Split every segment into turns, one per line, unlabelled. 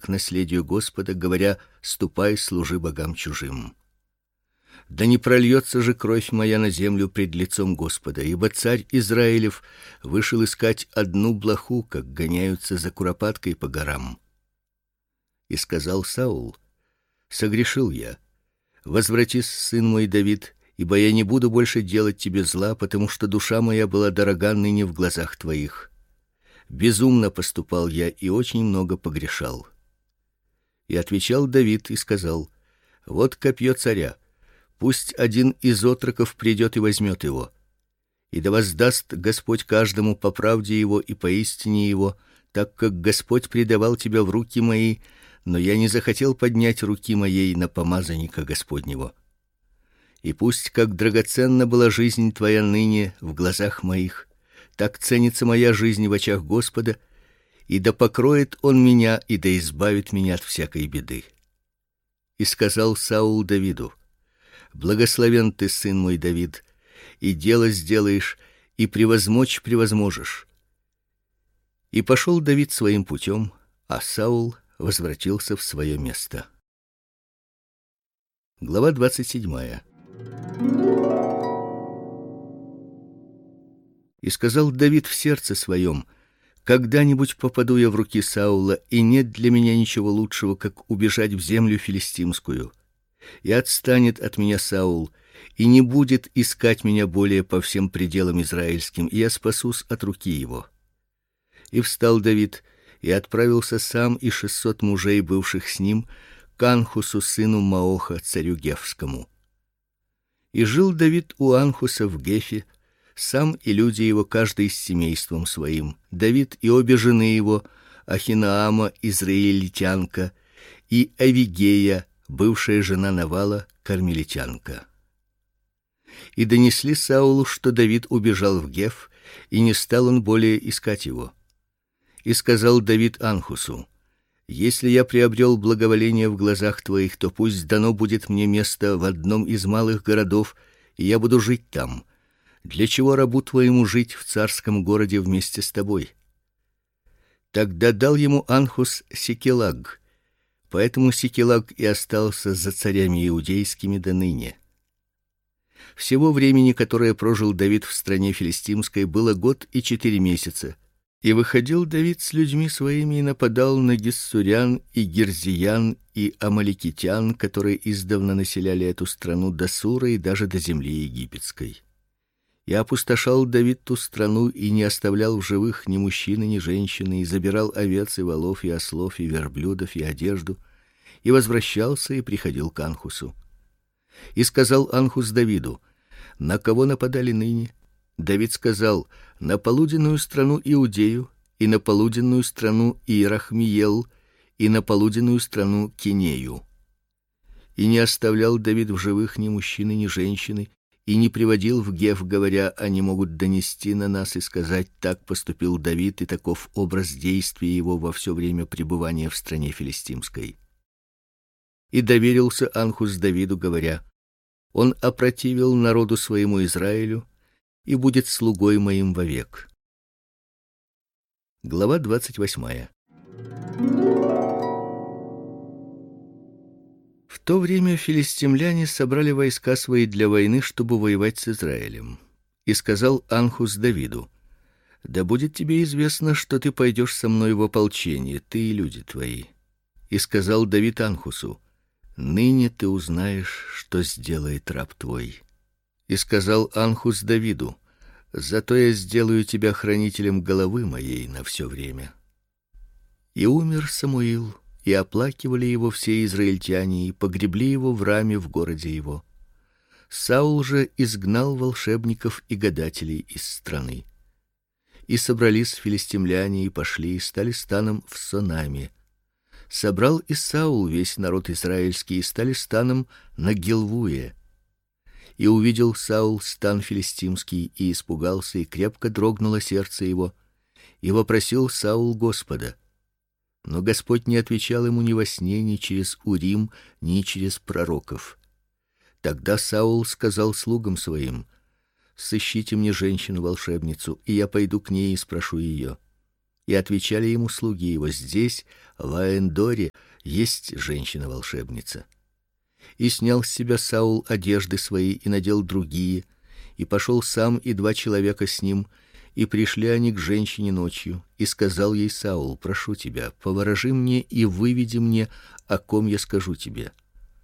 к наследию Господа, говоря: ступай, служи богам чужим. Да не прольется же кровь моя на землю пред лицом Господа, ибо царь Израилев вышел искать одну блоху, как гоняются за куропаткой по горам. И сказал Саул: согрешил я. Возвратись, сын мой Давид, ибо я не буду больше делать тебе зла, потому что душа моя была дорога ныне в глазах твоих. Безумно поступал я и очень много погрешал. И отвечал Давид и сказал: вот копье царя. Пусть один из отроков придет и возьмет его. И да воздаст Господь каждому по правде его и по истине его, так как Господь предавал тебя в руки мои, но я не захотел поднять руки моей на помазанника Господнего. И пусть, как драгоценна была жизнь твоя ныне в глазах моих, так ценится моя жизнь в очах Господа, и да покроет он меня и да избавит меня от всякой беды. И сказал Саул Давиду: благословен ты, сын мой Давид, и дело сделаешь, и превозмочь превозможешь. И пошел Давид своим путем, а Саул возвратился в свое место. Глава 27. И сказал Давид в сердце своем: когда-нибудь попаду я в руки Саула, и нет для меня ничего лучшего, как убежать в землю филистимскую. И отстанет от меня Саул, и не будет искать меня более по всем пределам израильским, и я спасусь от руки его. И встал Давид и отправился сам и 600 мужей, бывших с ним, к Анхусу сыну Маоха, царю Гефскому. И жил Давид у Анхуса в Гефе, сам и люди его, каждый с семейством своим. Давид и обе жены его, Ахинаама израильтянка и Авигея, бывшая жена Навала, кармелитянка. И донесли Саулу, что Давид убежал в Геф, и не стал он более искать его. И сказал Давид Анхусу: если я приобрел благоволение в глазах твоих, то пусть дано будет мне место в одном из малых городов, и я буду жить там. Для чего рабу твоему жить в царском городе вместе с тобой? Тогда дал ему Анхус Сикелаг. Поэтому Сикелаг и остался за царями иудейскими до ныне. Всего времени, которое прожил Давид в стране филистимской, было 1 год и 4 месяца. И выходил Давид с людьми своими и нападал на гессурян и гирзиян и амаликитян, которые издавна населяли эту страну до Сура и даже до земли египетской. И опустошал Давид ту страну и не оставлял в живых ни мужчины, ни женщины, и забирал овец и волов и ослов и верблюдов и одежду, и возвращался и приходил к Анхусу. И сказал Анхус Давиду: на кого нападали ныне? Давид сказал: на полуденную страну Иудею, и на полуденную страну Иерахмиел, и на полуденную страну Кинею. И не оставлял Давид в живых ни мужчины, ни женщины, и не приводил в Геф, говоря: они могут донести на нас и сказать: так поступил Давид, и таков образ действия его во все время пребывания в стране филистимской. И доверился Анхус Давиду, говоря: он опротивил народу своему Израилю и будет слугой моим вовек. Глава 28. В то время филистимляне собрали войска свои для войны, чтобы воевать с Израилем. И сказал Анхус Давиду: да будет тебе известно, что ты пойдешь со мной в ополчение, ты и люди твои. И сказал Давид Анхусу: ныне ты узнаешь, что сделает раб твой. И сказал Анхус Давиду: зато я сделаю тебя хранителем головы моей на все время. И умер Самуил, и оплакивали его все израильтяне, и погребли его в Раме в городе его. Саул же изгнал волшебников и гадателей из страны. И собрались филистимляне и пошли и стали станом в Сонаме. Собрал и Саул весь народ израильский и стали станом на Гилвуе. И увидел Саул стан филистимский и испугался, и крепко дрогнуло сердце его, и вопросил Саул Господа. Но Господь не отвечал ему ни во сне, ни через Урим, ни через пророков. Тогда Саул сказал слугам своим: сыщите мне женщину-волшебницу, и я пойду к ней и спрошу ее. И отвечали ему слуги его: здесь, в Аэндоре, есть женщина-волшебница. И снял с себя Саул одежды свои и надел другие, и пошел сам и 2 человека с ним, и пришли они к женщине ночью, и сказал ей Саул: прошу тебя, поворожи мне и выведи мне, о ком я скажу тебе.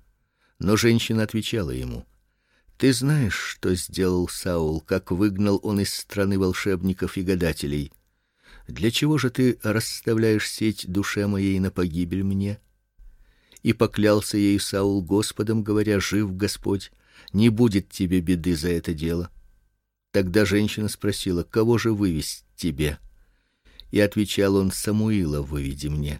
Но женщина отвечала ему: ты знаешь, что сделал Саул, как выгнал он из страны волшебников и гадателей. Для чего же ты расставляешь сеть душе моей на погибель мне? И поклялся ей Саул Господом, говоря: жив Господь, не будет тебе беды за это дело. Тогда женщина спросила: кого же вывесть тебе? И отвечал он: Самуила выведи мне.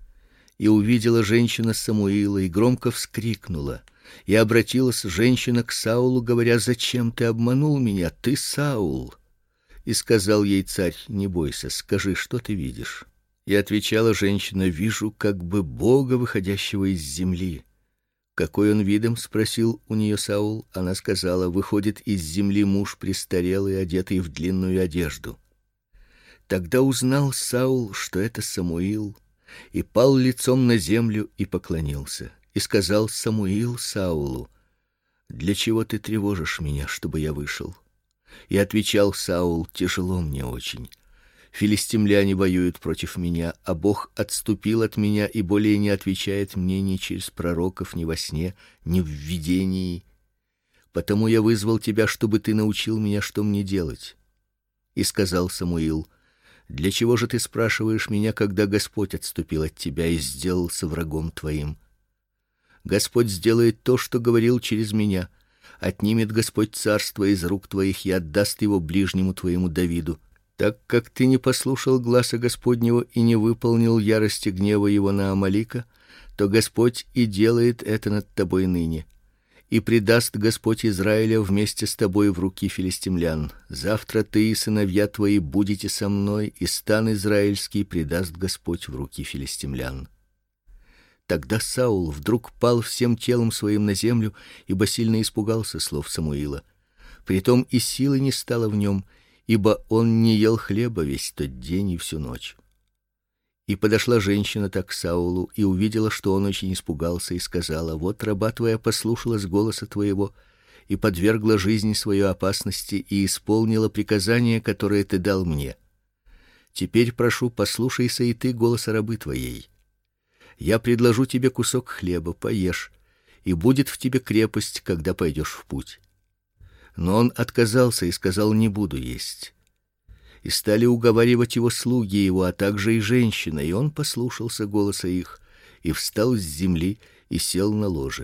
И увидела женщина Самуила и громко вскрикнула. И обратилась женщина к Саулу, говоря: зачем ты обманул меня, ты Саул? И сказал ей царь: не бойся, скажи, что ты видишь. И отвечала женщина: вижу как бы Бога, выходящего из земли. Какой он видом? спросил у нее Саул. Она сказала: выходит из земли муж престарелый, одетый в длинную одежду. Тогда узнал Саул, что это Самуил, и пал лицом на землю и поклонился. И сказал Самуил Саулу: для чего ты тревожишь меня, чтобы я вышел? И отвечал Саул: тяжело мне очень. Филистимляне воюют против меня, а Бог отступил от меня и более не отвечает мне ни через пророков, ни во сне, ни в видении. Потому я вызвал тебя, чтобы ты научил меня, что мне делать. И сказал Самуил: для чего же ты спрашиваешь меня, когда Господь отступил от тебя и сделался врагом твоим? Господь сделает то, что говорил через меня. Отнимет Господь царство из рук твоих и отдаст его ближнему твоему Давиду. Так как ты не послушал гласа Господнего и не выполнил ярости гнева его на Амалика, то Господь и делает это над тобой ныне. И предаст Господь Израиля вместе с тобой в руки филистимлян. Завтра ты и сыновья твои будете со мной, и стан израильский предаст Господь в руки филистимлян. Тогда Саул вдруг пал всем телом своим на землю, ибо сильно испугался слов Самуила. Притом и силы не стало в нем, ибо он не ел хлеба весь тот день и всю ночь. И подошла женщина так к Саулу и увидела, что он очень испугался, и сказала: вот раба твоя послушалась голоса твоего и подвергла жизнь свою опасности и исполнила приказание, которое ты дал мне. Теперь прошу, послушайся и ты голоса рабы твоей. Я предложу тебе кусок хлеба, поешь, и будет в тебе крепость, когда пойдешь в путь. Но он отказался и сказал: не буду есть. И стали уговаривать его слуги его, а также и женщина, и он послушался голоса их и встал с земли и сел на ложе.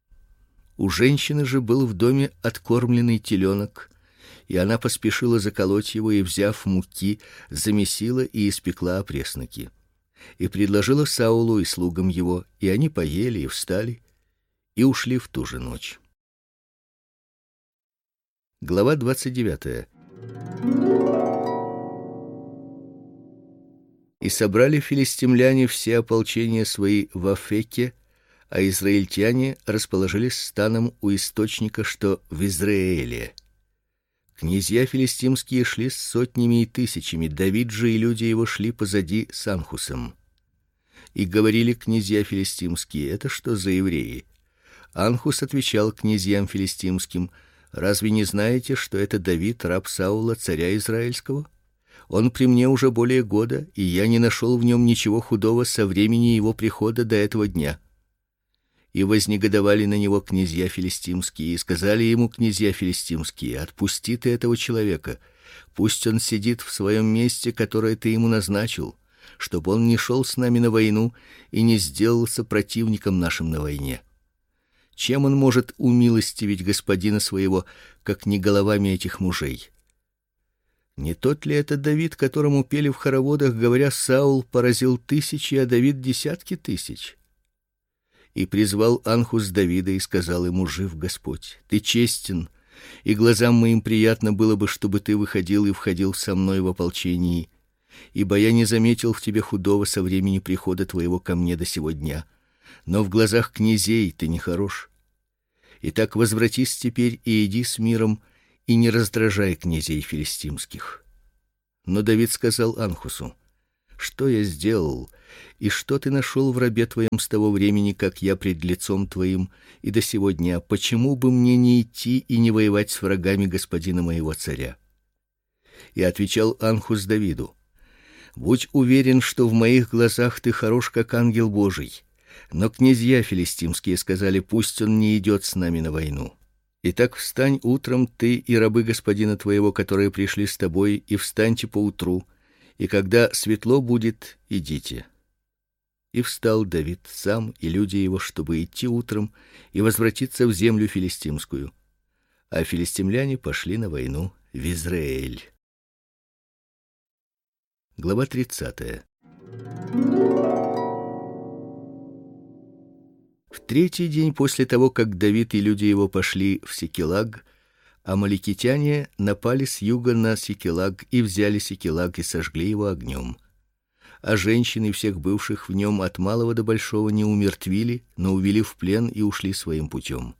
У женщины же был в доме откормленный теленок, и она поспешила заколоть его и, взяв муки, замесила и испекла опресноки. И предложила Саулу и слугам его, и они поели и встали и ушли в ту же ночь. Глава 29. И собрали филистимляне все ополчения свои в Афеке, а израильтяне расположились станом у источника, что в Израиле. Князья филистимские шли с сотнями и тысячами, Давид же и люди его шли позади с Анхусом. И говорили князья филистимские: это что за евреи? Анхус отвечал князьям филистимским: разве не знаете, что это Давид, раб Саула, царя израильского? Он при мне уже более года, и я не нашел в нем ничего худого со времени его прихода до этого дня. И вознегодовали на него князья филистимские, и сказали ему князья филистимские: отпусти ты этого человека, пусть он сидит в своем месте, которое ты ему назначил, чтобы он не шел с нами на войну и не сделался противником нашим на войне. Чем он может умилостивить господина своего, как не головами этих мужей? Не тот ли это Давид, которому пели в хороводах, говоря: Саул поразил тысячи, а Давид десятки тысяч? И призвал Анхус Давида и сказал ему: жив Господь, ты честен, и глазам моим приятно было бы, чтобы ты выходил и входил со мной в ополчении, ибо я не заметил в тебе худого со времени прихода твоего ко мне до сего дня, но в глазах князей ты нехорош. Итак, возвратись теперь и иди с миром, и не раздражай князей филистимских. Но Давид сказал Анхусу: что я сделал, и что ты нашел в рабе твоем с того времени, как я пред лицом твоим, и до сего дня? Почему бы мне не идти и не воевать с врагами господина моего царя? И отвечал Анхус Давиду: будь уверен, что в моих глазах ты хорош, как ангел Божий. Но князья филистимские сказали: пусть он не идет с нами на войну. Итак, встань утром ты и рабы господина твоего, которые пришли с тобой, и встаньте поутру, и когда светло будет, идите. И встал Давид сам и люди его, чтобы идти утром и возвратиться в землю филистимскую. А филистимляне пошли на войну в Израиль. Глава 30. В третий день после того, как Давид и люди его пошли в Сикелаг, амаликитяне напали с юга на Сикелаг и взяли Сикелаг и сожгли его огнем. А женщин и всех бывших в нем от малого до большого не умертвили, но увели в плен и ушли своим путем.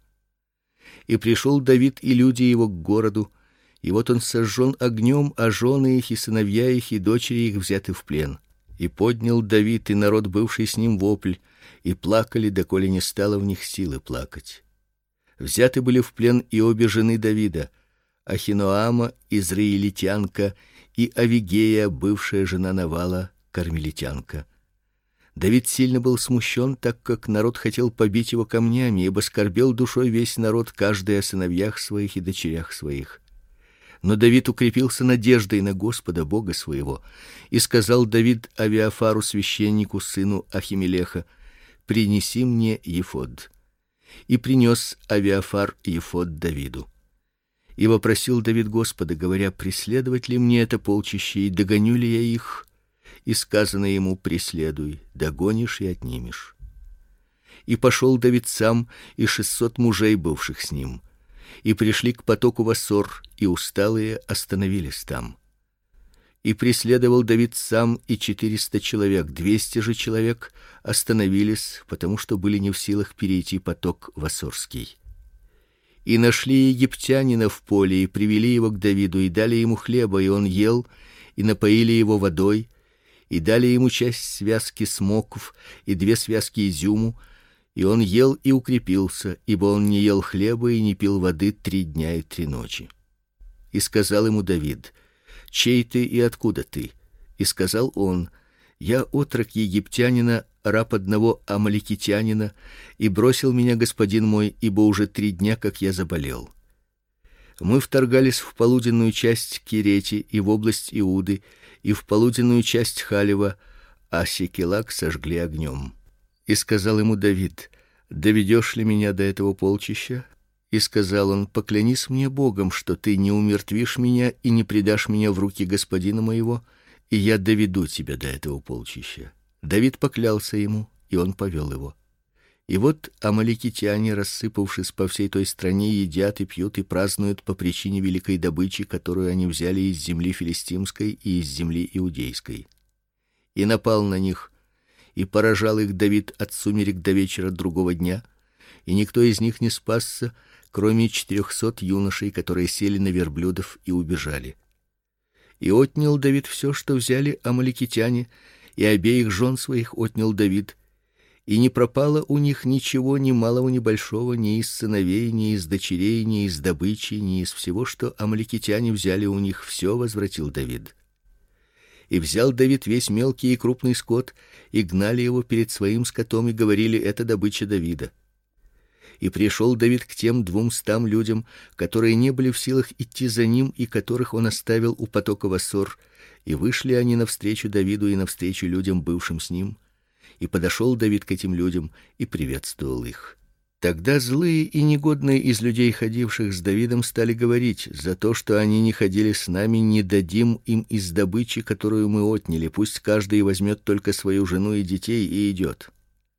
И пришел Давид и люди его к городу, и вот он сожжен огнем, а жены их и сыновья их и дочери их взяты в плен. И поднял Давид и народ, бывший с ним, вопль, и плакали, доколе не стало в них силы плакать. Взяты были в плен и обе жены Давида: Ахиноама, израилитянка, и Авигея, бывшая жена Навала, кармелитянка. Давид сильно был смущен, так как народ хотел побить его камнями, ибо скорбел душой весь народ, каждый о сыновьях своих и дочерях своих. Но Давид укрепился надеждой на Господа Бога своего, и сказал Давид Авиафару священнику, сыну Ахимелеха: принеси мне ефод. И принес Авиафар ефод Давиду. И вопросил Давид Господа, говоря: преследовать ли мне это полчище, и догоню ли я их? И сказано ему: преследуй, догонишь и отнимешь. И пошел Давид сам и 600 мужей, бывших с ним, и пришли к потоку Вассор, и усталые остановились там. И преследовал Давид сам и 400 человек, 200 же человек остановились, потому что были не в силах перейти поток Вассорский. И нашли египтянина в поле, и привели его к Давиду, и дали ему хлеба, и он ел, и напоили его водой, и дали ему часть связки смоков и 2 связки изюму, и он ел и укрепился, ибо он не ел хлеба и не пил воды 3 дня и 3 ночи. И сказал ему Давид: чей ты и откуда ты? И сказал он: я отрок египтянина, раб одного амаликитянина, и бросил меня господин мой, ибо уже 3 дня, как я заболел. Мы вторгались в полуденную часть Кирети и в область Иуды, и в полуденную часть Халева, а Сикелаг сожгли огнем. И сказал ему Давид: доведешь ли меня до этого полчища? И сказал он: поклянись мне Богом, что ты не умертвишь меня и не предашь меня в руки господина моего, и я доведу тебя до этого полчища. Давид поклялся ему, и он повел его. И вот амаликитяне, рассыпавшись по всей той стране, едят и пьют и празднуют по причине великой добычи, которую они взяли из земли филистимской и из земли иудейской. И напал на них, и поражал их Давид от сумерек до вечера другого дня, и никто из них не спасся, кроме 400 юношей, которые сели на верблюдов и убежали. И отнял Давид все, что взяли амаликитяне, и обеих жен своих отнял Давид, и не пропало у них ничего, ни малого, ни большого, ни из сыновей, ни из дочерей, ни из добычи, ни из всего, что амаликитяне взяли у них, все возвратил Давид. И взял Давид весь мелкий и крупный скот, и гнали его перед своим скотом, и говорили: это добыча Давида. И пришел Давид к тем 200 людям, которые не были в силах идти за ним, и которых он оставил у потока Вассор, и вышли они навстречу Давиду и навстречу людям, бывшим с ним. И подошел Давид к этим людям и приветствовал их. Тогда злые и негодные из людей, ходивших с Давидом, стали говорить: за то, что они не ходили с нами, не дадим им из добычи, которую мы отняли. Пусть каждый возьмет только свою жену и детей и идет.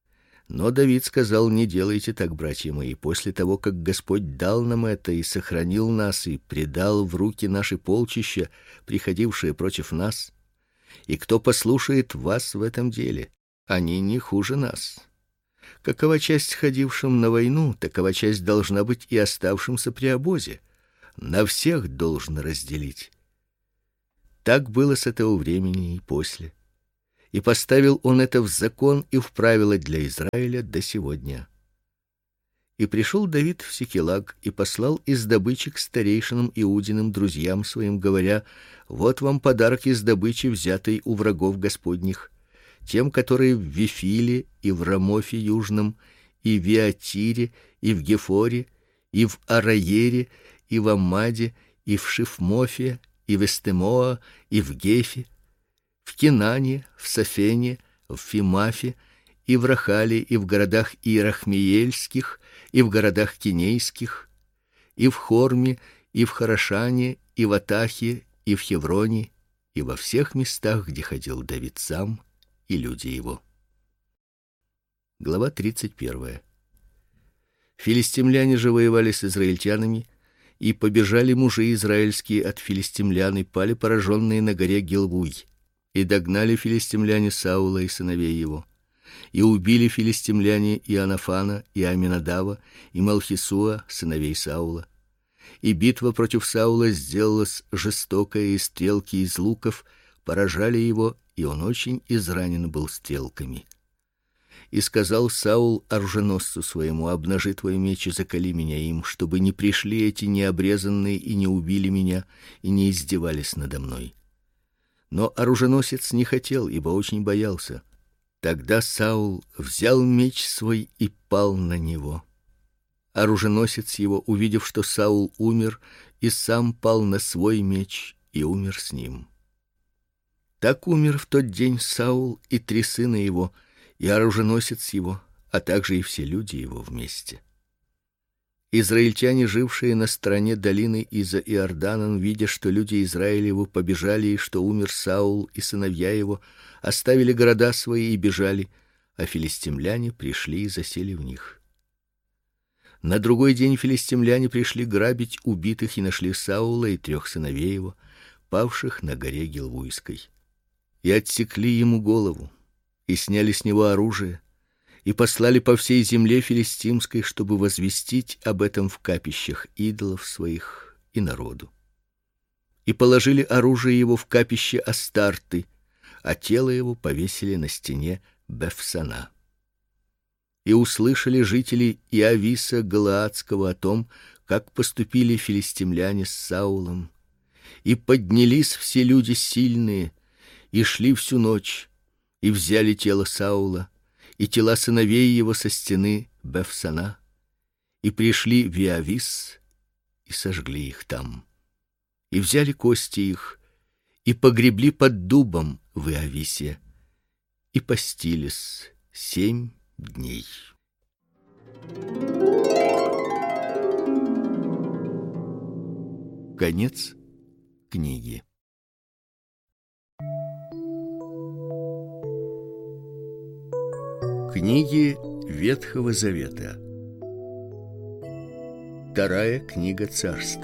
Но Давид сказал: не делайте так, братья мои. После того, как Господь дал нам это и сохранил нас и предал в руки наши полчища, приходившие против нас, и кто послушает вас в этом деле, они не хуже нас. Какова часть ходившим на войну, такова часть должна быть и оставшимся при обозе. На всех должно разделить. Так было с этого времени и после. и поставил он это в закон и в правила для Израиля до сегодня. И пришел Давид в Сикелаг и послал из добычи к старейшинам Иудиным друзьям своим, говоря: вот вам подарок из добычи, взятой у врагов Господних, тем, которые в Вифиле и в Рамофе южном, и в Виатире, и в Гефоре, и в Араере, и в Аммаде, и в Шифмофе, и в Эстемоа, и в Гефе, в Кинане, в Сафене, в Фимафе, и в Рахале, и в городах Иерахмеельских, и в городах Кинейских, и в Хорме, и в Харашане, и в Атахе, и в Хевроне, и во всех местах, где ходил Давид сам и люди его. Глава 31. Филистимляне же воевали с израильтянами, и побежали мужи израильские от филистимлян и пали пораженные на горе Гилбуй. И догнали филистимляне Саула и сыновей его, и убили филистимляне Иоаннафана, и Аминадава, и Малхисуа, сыновей Саула. И битва против Саула сделалась жестокая, и стрелки из луков поражали его, и он очень изранен был стрелками. И сказал Саул оруженосцу своему: обнажи твой меч и заколи меня им, чтобы не пришли эти необрезанные и не убили меня и не издевались надо мной. Но оруженосец не хотел, ибо очень боялся. Тогда Саул взял меч свой и пал на него. Оруженосец его, увидев, что Саул умер, и сам пал на свой меч и умер с ним. Так умер в тот день Саул и 3 сына его, и оруженосец его, а также и все люди его вместе. Израильтяне, жившие на стороне долины из-за Иордана, видя, что люди Израилевы побежали и что умер Саул и сыновья его, оставили города свои и бежали, а филистимляне пришли и засели в них. На другой день филистимляне пришли грабить убитых и нашли Саула и 3 сыновей его, павших на горе Гилбуйской. И отсекли ему голову, и сняли с него оружие, и послали по всей земле филистимской, чтобы возвестить об этом в капищах идолов своих и народу. И положили оружие его в капище Астарты, а тело его повесили на стене Бефсана. И услышали жители Иависа Галаадского о том, как поступили филистимляне с Саулом, и поднялись все люди сильные, и шли всю ночь, и взяли тело Саула и тела сыновей его со стены Бефсана, и пришли в Иавис и сожгли их там. И взяли кости их и погребли под дубом в Иависе, и постились 7 дней. Конец книги. Книги Ветхого Завета. Вторая книга Царств.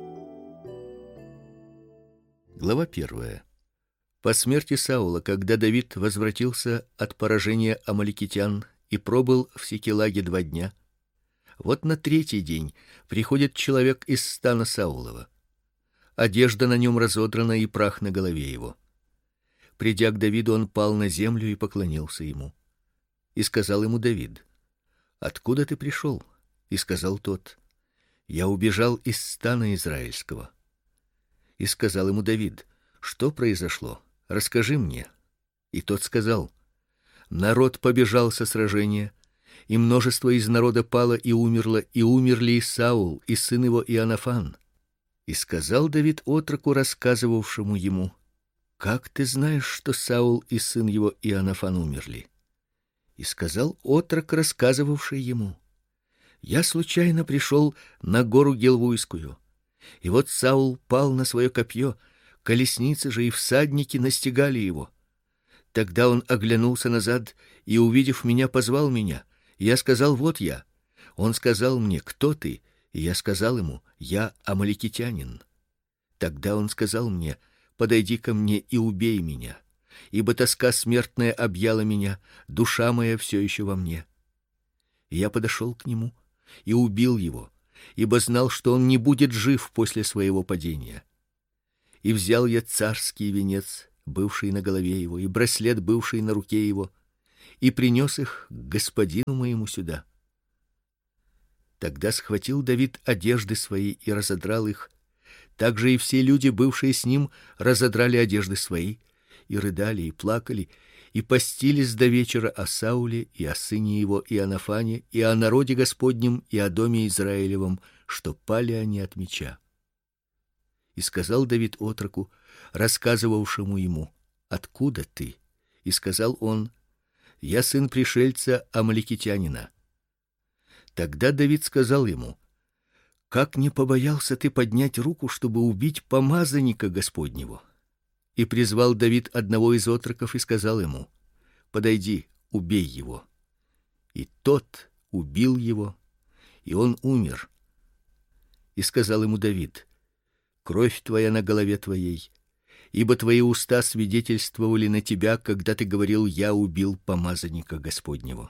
Глава 1. По смерти Саула, когда Давид возвратился от поражения амаликитян и пробыл в Сикелаге 2 дня, вот на 3-й день приходит человек из стана Саулова. Одежда на нем разодрана и прах на голове его. Придя к Давиду, он пал на землю и поклонился ему. И сказал ему Давид: откуда ты пришел? И сказал тот: я убежал из стана израильского. И сказал ему Давид: что произошло? Расскажи мне. И тот сказал: народ побежал со сражения, и множество из народа пало и умерло, и умерли и Саул, и сын его Иоаннафан. И сказал Давид отроку, рассказывавшему ему: как ты знаешь, что Саул и сын его Иоаннафан умерли? И сказал отрок, рассказывавший ему: я случайно пришел на гору Гилбуйскую, и вот Саул пал на свое копье, колесницы же и всадники настигали его. Тогда он оглянулся назад и, увидев меня, позвал меня. И я сказал: вот я. Он сказал мне: кто ты? И я сказал ему: я амаликитянин. Тогда он сказал мне: подойди ко мне и убей меня, ибо тоска смертная объяла меня, душа моя все еще во мне. И я подошел к нему и убил его, ибо знал, что он не будет жив после своего падения. И взял я царский венец, бывший на голове его, и браслет, бывший на руке его, и принес их к господину моему сюда. Тогда схватил Давид одежды свои и разодрал их. Также и все люди, бывшие с ним, разодрали одежды свои и рыдали и плакали и постились до вечера о Сауле и о сыне его Иоанафане и о народе Господнем и о доме Израилевом, что пали они от меча. И сказал Давид отроку, рассказывавшему ему: откуда ты? И сказал он: я сын пришельца амаликитянина. Тогда Давид сказал ему: как не побоялся ты поднять руку, чтобы убить помазанника Господнего? И призвал Давид одного из отроков и сказал ему: подойди, убей его. И тот убил его, и он умер. И сказал ему Давид: кровь твоя на голове твоей, ибо твои уста свидетельствовали на тебя, когда ты говорил: я убил помазанника Господнего.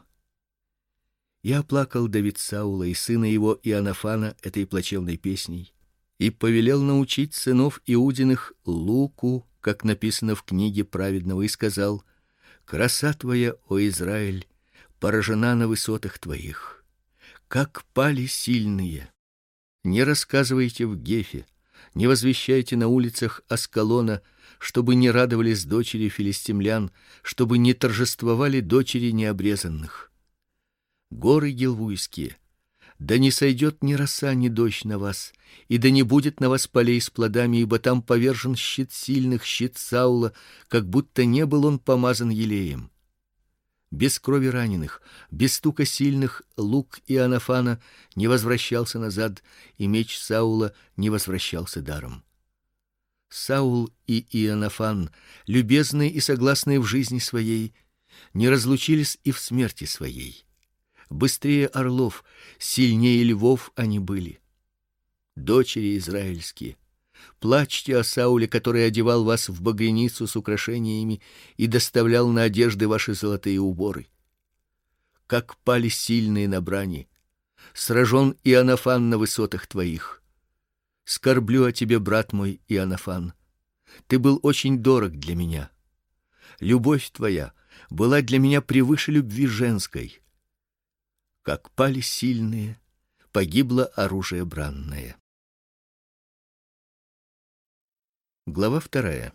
И оплакал Давид Саула и сына его Иоанафана этой плачевной песней, и повелел научить сынов Иудиных луку, как написано в книге праведного, и сказал: краса твоя, о Израиль, поражена на высотах твоих, как пали сильные. Не рассказывайте в Гефе, не возвещайте на улицах Аскалона, чтобы не радовались дочери филистимлян, чтобы не торжествовали дочери необрезанных. Горы гилвуйские, да не сойдет ни роса, ни дождь на вас, и да не будет на вас полей с плодами, ибо там повержен щит сильных, щит Саула, как будто не был он помазан елеем. Без крови раненых, без стука сильных лук Иоанафана не возвращался назад, и меч Саула не возвращался даром. Саул и Иоанафан, любезные и согласные в жизни своей, не разлучились и в смерти своей. Быстрее орлов, сильнее львов они были. Дочери израильские, плачьте о Сауле, который одевал вас в багряницу с украшениями и доставлял на одежды ваши золотые уборы. Как пали сильные на брани, сражен Иоанафан на высотах твоих. Скорблю о тебе, брат мой Иоанафан. Ты был очень дорог для меня. Любовь твоя была для меня превыше любви женской. Как пали сильные, погибло оружие бранное. Глава 2.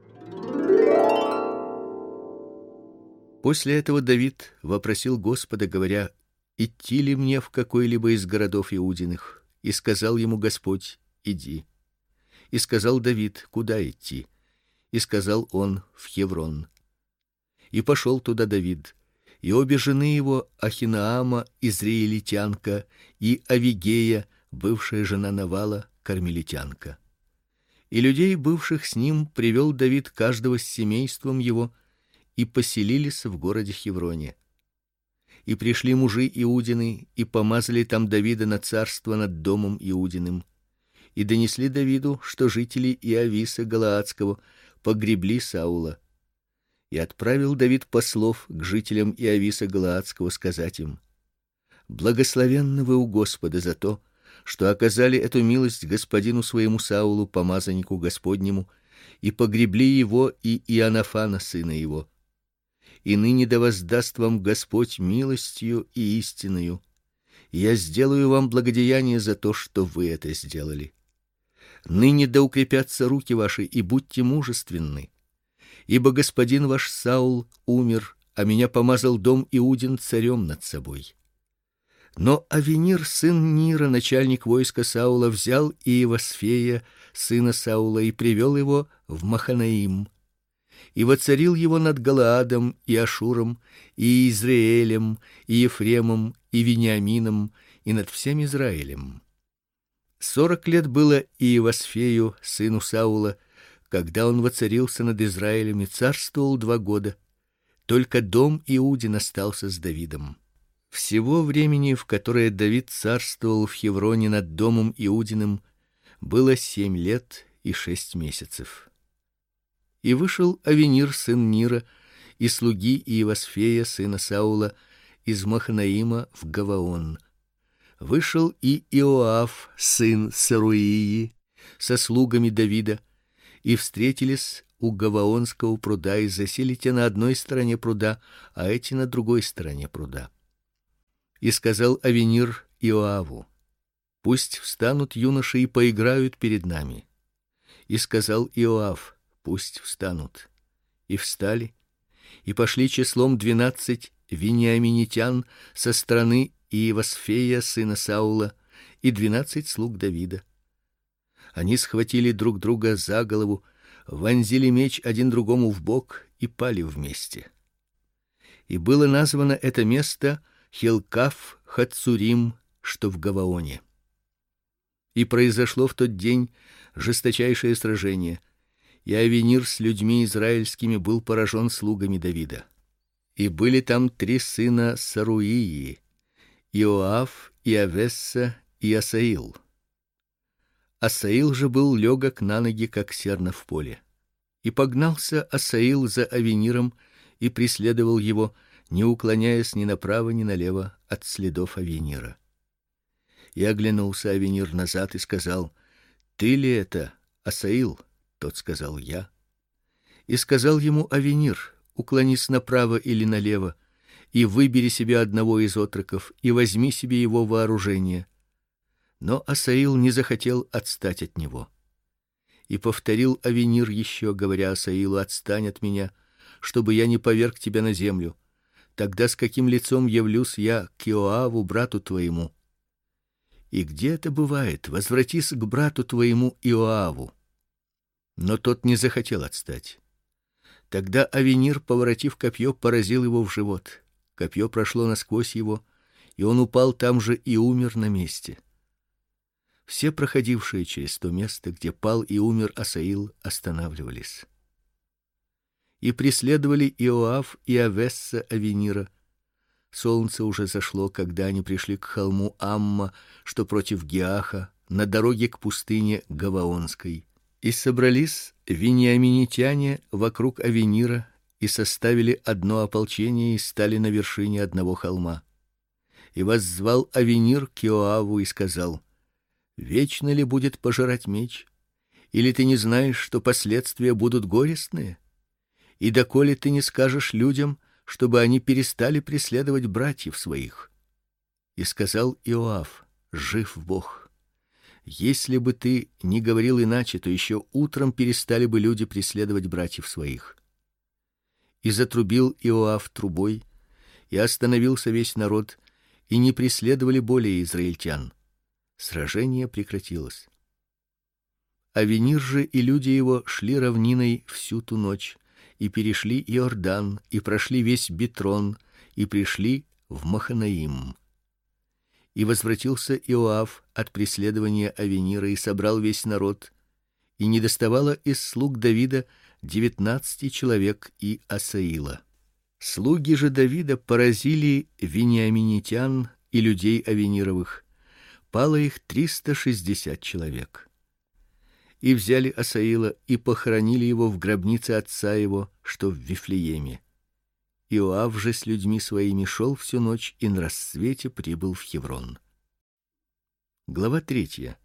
После этого Давид вопросил Господа, говоря: идти ли мне в какой-либо из городов Иудиных? И сказал ему Господь: иди. И сказал Давид: куда идти? И сказал он: в Хеврон. И пошел туда Давид, и обе жены его, Ахинаама, израилитянка, и Авигея, бывшая жена Навала, кармелитянка. И людей, бывших с ним, привел Давид каждого с семейством его, и поселились в городе Хевроне. И пришли мужи Иудины, и помазали там Давида на царство над домом Иудиным. И донесли Давиду, что жители Иависа Галаадского погребли Саула. И отправил Давид послов к жителям Иависа Галаадского сказать им: благословенны вы у Господа за то, что оказали эту милость господину своему Саулу, помазаннику Господнему, и погребли его и Иоанафана сына его. И ныне да воздаст вам Господь милостью и истиною. Я сделаю вам благодеяние за то, что вы это сделали. Ныне да укрепятся руки ваши, и будьте мужественны. Ибо господин ваш Саул умер, а меня помазал дом Иудин царем над собой. Но Авенир, сын Нира, начальник войска Саула, взял Иевасфея, сына Саула, и привел его в Маханаим, и воцарил его над Галаадом и Ашуром, и Израилем, и Ефремом, и Вениамином, и над всем Израилем. 40 лет было Иевасфею, сыну Саула, когда он воцарился над Израилем, и царствовал 2 года. Только дом Иудин остался с Давидом. Всего времени, в которое Давид царствовал в Хевроне над домом Иудиным, было 7 лет и 6 месяцев. И вышел Авенир, сын Нира, и слуги Иевасфея, сына Саула, из Маханаима в Гаваон. Вышел и Иоав, сын Саруии, со слугами Давида, и встретились у Гаваонского пруда и засели те на одной стороне пруда, а эти на другой стороне пруда. И сказал Авенир Иоаву: пусть встанут юноши и поиграют перед нами. И сказал Иоав: пусть встанут. И встали, и пошли числом 12 вениаминитян со стороны Иевасфея сына Саула и 12 слуг Давида. Они схватили друг друга за голову, вонзили меч один другому в бок и пали вместе. И было названо это место Хилкаф Хацурим, что в Гаваоне. И произошло в тот день жесточайшее сражение, и Авенир с людьми израильскими был поражен слугами Давида. И были там 3 сына Саруии: Иоав, Иавесса и Асаил. Асаил же был легок на ноги, как серна в поле. И погнался Асаил за Авениром и преследовал его, не уклоняясь ни направо, ни налево от следов Авенира. И оглянулся Авенир назад и сказал: ты ли это, Асаил? Тот сказал: я. И сказал ему Авенир: уклонись направо или налево, и выбери себе одного из отроков и возьми себе его вооружение. Но Асаил не захотел отстать от него. И повторил Авенир еще, говоря Асаилу: отстань от меня, чтобы я не поверг тебя на землю. Тогда с каким лицом явлюсь я к Иоаву, брату твоему? И где это бывает? Возвратись к брату твоему Иоаву. Но тот не захотел отстать. Тогда Авенир, поворотив копье, поразил его в живот. Копье прошло насквозь его, и он упал там же и умер на месте. Все проходившие через то место, где пал и умер Асаил, останавливались. И преследовали Иоав и Авесса Авенира. Солнце уже зашло, когда они пришли к холму Амма, что против Гиаха, на дороге к пустыне Гаваонской. И собрались вениаминитяне вокруг Авенира и составили одно ополчение и стали на вершине одного холма. И воззвал Авенир к Иоаву и сказал: вечно ли будет пожирать меч? Или ты не знаешь, что последствия будут горестные? И доколе ты не скажешь людям, чтобы они перестали преследовать братьев своих? И сказал Иоав: жив Бог! Если бы ты не говорил иначе, то еще утром перестали бы люди преследовать братьев своих. И затрубил Иоав трубой, и остановился весь народ, и не преследовали более израильтян. Сражение прекратилось. Авенир же и люди его шли равниной всю ту ночь, и перешли Иордан, и прошли весь Битрон, и пришли в Маханаим. И возвратился Иоав от преследования Авенира и собрал весь народ, и недоставало из слуг Давида 19 человек и Асаила. Слуги же Давида поразили вениаминитян и людей Авенировых. Пало их 360 человек. И взяли Асаила и похоронили его в гробнице отца его, что в Вифлееме. Иоав же с людьми своими шел всю ночь и на рассвете прибыл в Хеврон. Глава 3.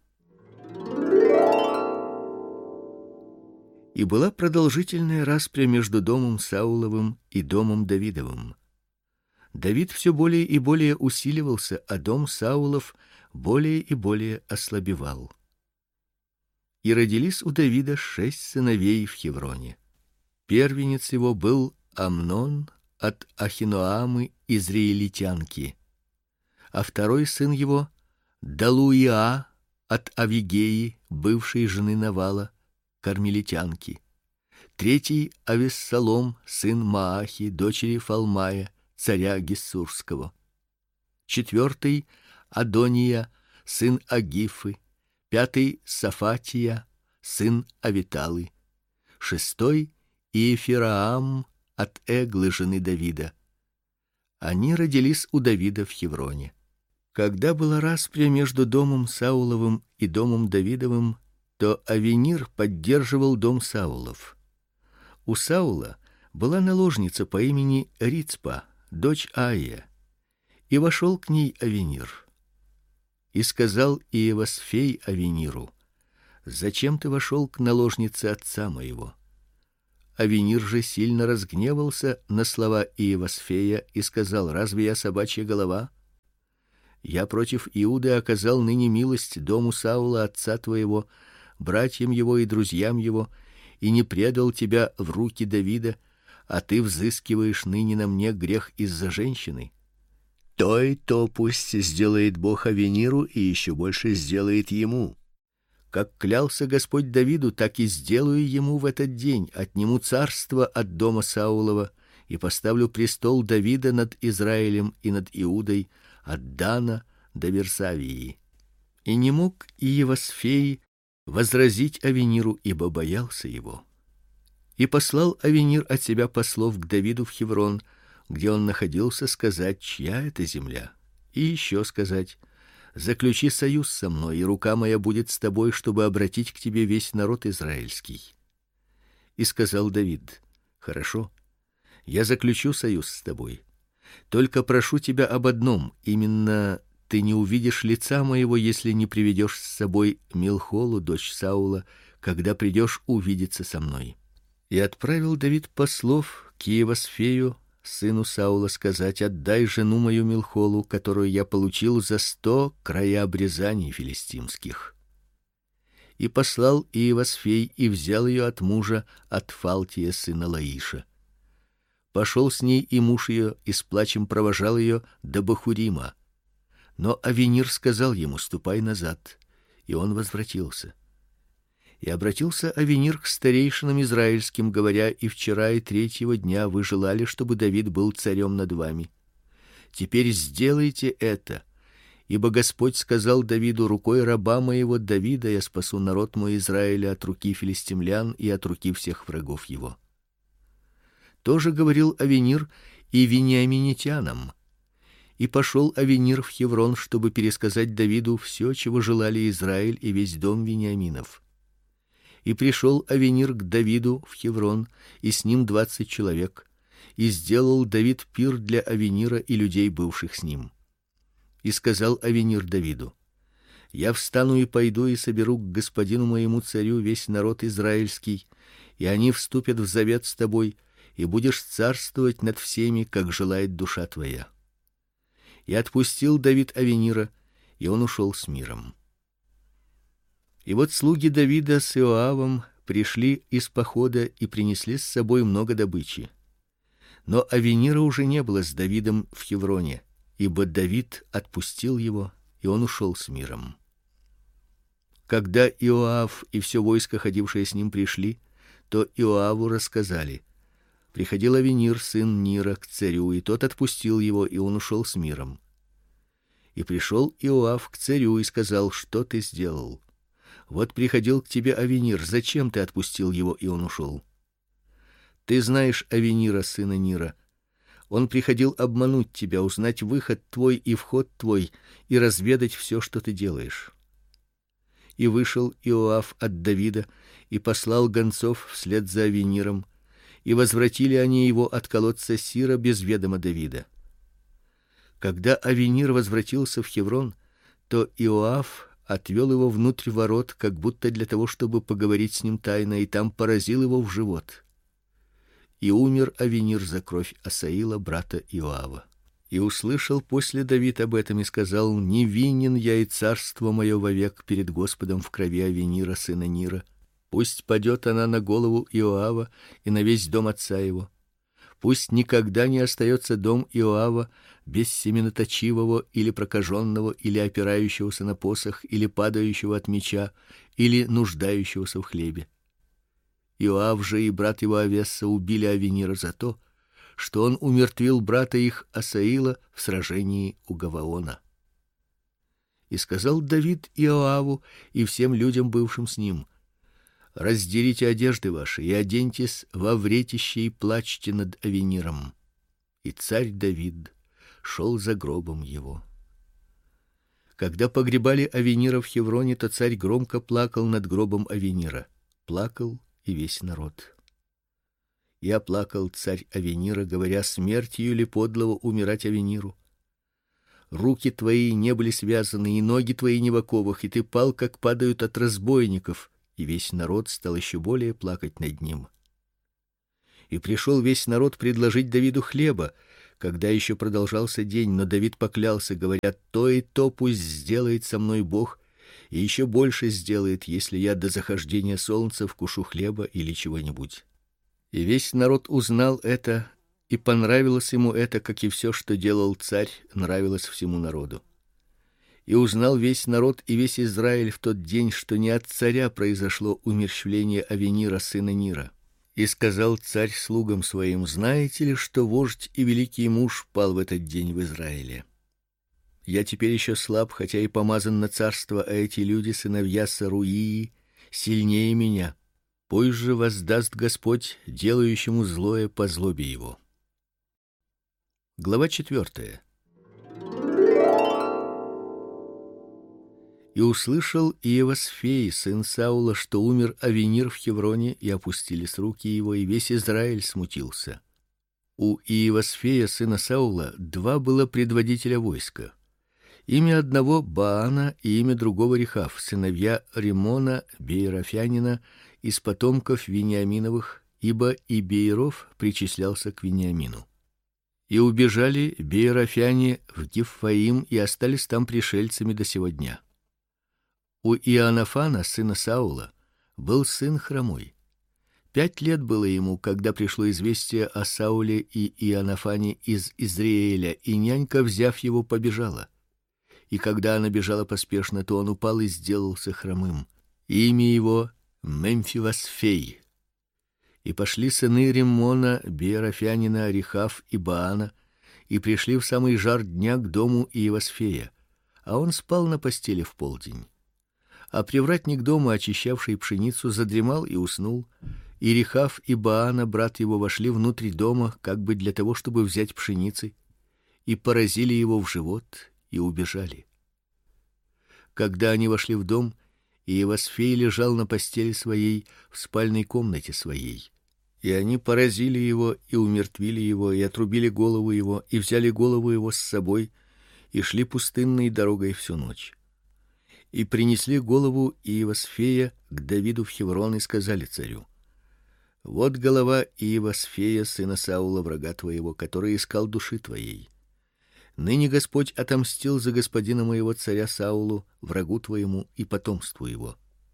И была продолжительная распря между домом Сауловым и домом Давидовым. Давид все более и более усиливался, а дом Саулов более и более ослабевал. И родились у Давида 6 сыновей в Хевроне. Первенец его был Амнон от Ахиноамы израилитянки, а второй сын его Далуиа от Авигеи, бывшей жены Навала, кармелитянки. Третий Авессалом, сын Маахи, дочери Фалмая, царя Гессурского. Четвертый Адония, сын Агифы. Пятый Сафатия, сын Авиталы. Шестой Иефираам от Эглы, жены Давида. Они родились у Давида в Хевроне. Когда была распря между домом Сауловым и домом Давидовым, то Авенир поддерживал дом Саулов. У Саула была наложница по имени Рицпа, дочь Аия, и вошел к ней Авенир. И сказал Иевасфей Авениру: зачем ты вошел к наложнице отца моего? Авенир же сильно разгневался на слова Иевасфея и сказал: разве я собачья голова? Я против Иуды оказал ныне милость дому Саула отца твоего, братьям его и друзьям его, и не предал тебя в руки Давида, а ты взыскиваешь ныне на мне грех из-за женщины. То и то пусть сделает Бог Авениру и еще больше сделает ему. Как клялся Господь Давиду, так и сделаю ему в этот день: отниму царство от дома Саулова и поставлю престол Давида над Израилем и над Иудой, от Дана до Версавии. И не мог Иевасфей возразить Авениру, ибо боялся его. И послал Авенир от себя послов к Давиду в Хеврон, где он находился, сказать, чья это земля, и еще сказать: заключи союз со мной, и рука моя будет с тобой, чтобы обратить к тебе весь народ израильский. И сказал Давид: хорошо, я заключу союз с тобой. Только прошу тебя об одном: именно ты не увидишь лица моего, если не приведешь с собой Милхолу, дочь Саула, когда придешь увидеться со мной. И отправил Давид послов к Иевасфею, сыну Саула, сказать: отдай жену мою Милхолу, которую я получил за 100 краеобрезаний филистимских. И послал Иевасфей и взял ее от мужа, от Фалтия сына Лаиша. Пошел с ней и муж ее, и с плачем провожал ее до Бахурима. Но Авенир сказал ему: ступай назад. И он возвратился. И обратился Авенир к старейшинам израильским, говоря: и вчера, и третьего дня вы желали, чтобы Давид был царем над вами. Теперь сделайте это, ибо Господь сказал Давиду: рукой раба моего Давида я спасу народ мой Израиля от руки филистимлян и от руки всех врагов его. Тоже говорил Авенир и вениаминитянам. И пошел Авенир в Хеврон, чтобы пересказать Давиду все, чего желали Израиль и весь дом Вениаминов. И пришел Авенир к Давиду в Хеврон, и с ним 20 человек, и сделал Давид пир для Авенира и людей, бывших с ним. И сказал Авенир Давиду: я встану и пойду и соберу к господину моему царю весь народ израильский, и они вступят в завет с тобой, и будешь царствовать над всеми, как желает душа твоя. И отпустил Давид Авенира, и он ушел с миром. И вот слуги Давида с Иоавом пришли из похода и принесли с собой много добычи. Но Авенира уже не было с Давидом в Хевроне, ибо Давид отпустил его, и он ушел с миром. Когда Иоав и все войско, ходившее с ним, пришли, то Иоаву рассказали: приходил Авенир, сын Нира, к царю, и тот отпустил его, и он ушел с миром. И пришел Иоав к царю и сказал: что ты сделал? Вот приходил к тебе Авенир, зачем ты отпустил его, и он ушел? Ты знаешь Авенира, сына Нира. Он приходил обмануть тебя, узнать выход твой и вход твой, и разведать все, что ты делаешь. И вышел Иоав от Давида и послал гонцов вслед за Авениром, и возвратили они его от колодца Сира без ведома Давида. Когда Авенир возвратился в Хеврон, то Иоав отвел его внутрь ворот, как будто для того, чтобы поговорить с ним тайно, и там поразил его в живот. И умер Авенир за кровь Асаила, брата Иоава. И услышал после Давид об этом и сказал: невинен я, и царство мое вовек перед Господом в крови Авенира, сына Нира. Пусть падет она на голову Иоава и на весь дом отца его. Пусть никогда не остается дом Иоава без семеноточивого или прокаженного, или опирающегося на посох, или падающего от меча, или нуждающегося в хлебе. Иоав же и брат его Авесса убили Авенира за то, что он умертвил брата их Асаила в сражении у Гаваона. И сказал Давид Иоаву и всем людям, бывшим с ним: раздерите одежды ваши и оденьтесь во вретище и плачьте над Авениром. И царь Давид шел за гробом его. Когда погребали Авенира в Хевроне, то царь громко плакал над гробом Авенира. Плакал и весь народ. И оплакал царь Авенира, говоря: смертью ли подлого умирать Авениру? Руки твои не были связаны, и ноги твои не в оковах, и ты пал, как падают от разбойников. И весь народ стал еще более плакать над ним. И пришел весь народ предложить Давиду хлеба, когда еще продолжался день, но Давид поклялся, говоря: то и то пусть сделает со мной Бог, и еще больше сделает, если я до захождения солнца вкушу хлеба или чего-нибудь. И весь народ узнал это, и понравилось ему это, как и все, что делал царь, нравилось всему народу. И узнал весь народ и весь Израиль в тот день, что не от царя произошло умерщвление Авенира сына Нира. И сказал царь слугам своим: знаете ли, что вождь и великий муж пал в этот день в Израиле? Я теперь еще слаб, хотя и помазан на царство, а эти люди, сыновья Саруии, сильнее меня. Пусть же воздаст Господь делающему злое по злобе его. Глава 4. И услышал Иевасфей, сын Саула, что умер Авенир в Хевроне, и опустились руки его, и весь Израиль смутился. У Иевасфея, сына Саула, два было предводителя войска. Имя одного Баана и имя другого Рехав, сыновья Римона беерофянина из потомков Вениаминовых, ибо и Бееров причислялся к Вениамину. И убежали беерофяне в Гиффаим и остались там пришельцами до сего дня. У Иоаннафана, сына Саула, был сын хромой. 5 лет было ему, когда пришло известие о Сауле и Иоаннафане из Израиля, и нянька, взяв его, побежала. И когда она бежала поспешно, то он упал и сделался хромым. Имя его Мемфивосфей. И пошли сыны Риммона, беерофянина, Рехав и Баана, и пришли в самый жар дня к дому Иевасфея, а он спал на постели в полдень. А привратник дома, очищавший пшеницу, задремал и уснул, и Рехав и Баана, брат его, вошли внутрь дома, как бы для того, чтобы взять пшеницы, и поразили его в живот и убежали. Когда они вошли в дом, Иевасфей лежал на постели своей в спальной комнате своей. И они поразили его и умертвили его, и отрубили голову его, и взяли голову его с собой, и шли пустынной дорогой всю ночь. И принесли голову Иевасфея к Давиду в Хеврон и сказали царю: вот голова Иевасфея, сына Саула, врага твоего, который искал души твоей. Ныне Господь отомстил за господина моего царя Саулу, врагу твоему и потомству его.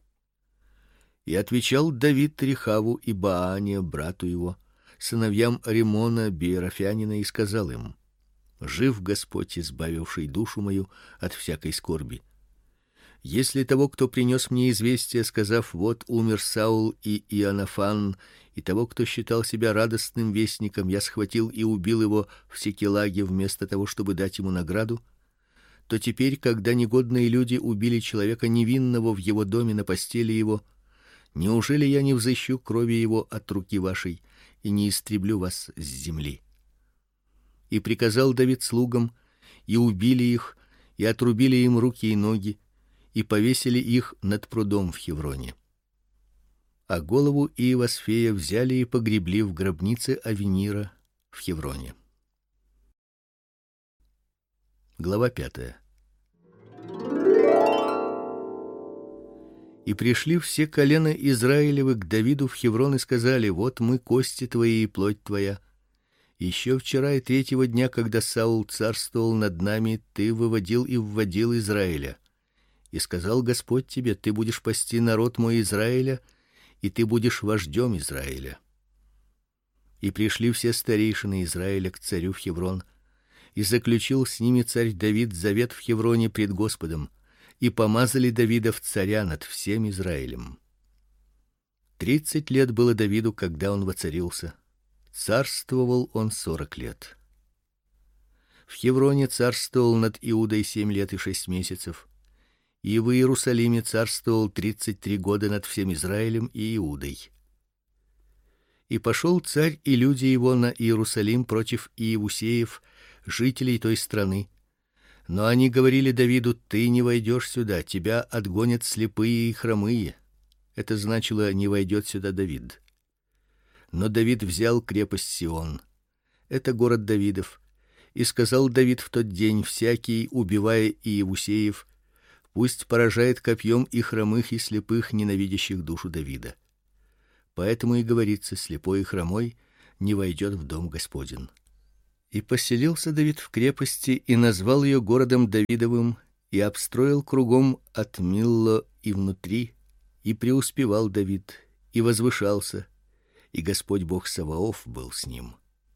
И отвечал Давид Рехаву и Баане, брату его, сыновьям Римона беерофянина, и сказал им: жив Господь, избавивший душу мою от всякой скорби. Если того, кто принес мне известие, сказав: вот умер Саул и Иоаннафан, и того, кто считал себя радостным вестником, я схватил и убил его в Сикелаге вместо того, чтобы дать ему награду, то теперь, когда негодные люди убили человека невинного в его доме на постели его, неужели я не взыщу крови его от руки вашей и не истреблю вас с земли? И приказал Давид слугам, и убили их, и отрубили им руки и ноги, и повесили их над прудом в Хевроне. А голову Иевасфея взяли и погребли в гробнице Авенира в Хевроне. Глава 5. И пришли все колена Израилевы к Давиду в Хеврон и сказали: вот мы, кости твои и плоть твоя. Еще вчера и 3-го дня, когда Саул царствовал над нами, ты выводил и вводил Израиля. И сказал Господь тебе: ты будешь пасти народ мой Израиля, и ты будешь вождем Израиля. И пришли все старейшины Израиля к царю в Хеврон, и заключил с ними царь Давид завет в Хевроне пред Господом, и помазали Давида в царя над всем Израилем. 30 лет было Давиду, когда он воцарился. Царствовал он 40 лет. В Хевроне царствовал над Иудой 7 лет и 6 месяцев. И в Иерусалиме царствовал 33 года над всем Израилем и Иудой. И пошел царь и люди его на Иерусалим против иевусеев, жителей той страны. Но они говорили Давиду: ты не войдешь сюда, тебя отгонят слепые и хромые. Это значило: не войдет сюда Давид. Но Давид взял крепость Сион. Это город Давидов. И сказал Давид в тот день: всякий, убивая иевусеев, пусть поражает копьем и хромых, и слепых, ненавидящих душу Давида. Поэтому и говорится: слепой и хромой не войдет в дом Господень. И поселился Давид в крепости и назвал ее городом Давидовым, и обстроил кругом от Милло и внутри, и преуспевал Давид, и возвышался, и Господь Бог Саваоф был с ним.